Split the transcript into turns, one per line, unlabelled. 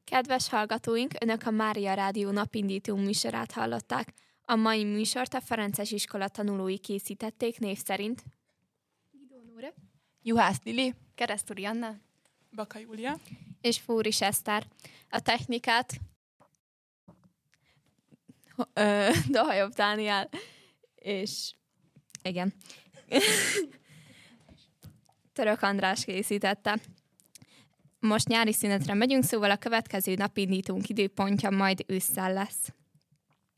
Kedves hallgatóink, Önök a Mária Rádió napindító műsorát hallották. A mai műsort a Ferences iskola tanulói készítették név szerint.
Guidó Nóra,
Juhász Lili,
Keresztúri Anna,
Baka Júlia
És Fóris Eszter. A technikát Dohajobb Dániel és igen. Török András készítette. Most nyári szünetre megyünk, szóval a következő napindítónk időpontja majd ősszel lesz.